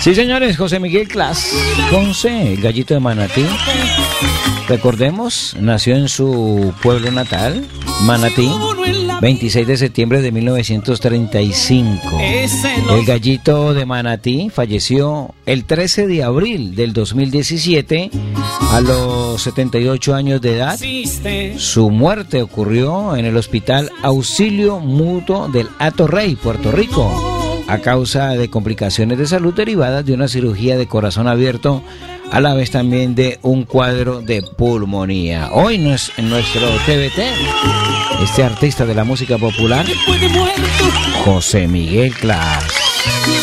Sí, señores, José Miguel Clas Ponce, el gallito de Manatí. Recordemos, nació en su pueblo natal, Manatí, 26 de septiembre de 1935. El gallito de Manatí falleció el 13 de abril del 2017 a los 78 años de edad. Su muerte ocurrió en el Hospital Auxilio Mutuo del Hato Rey, Puerto Rico, a causa de complicaciones de salud derivadas de una cirugía de corazón abierto, a la vez también de un cuadro de pulmonía. Hoy en nuestro TVT, este artista de la música popular, José Miguel Clas.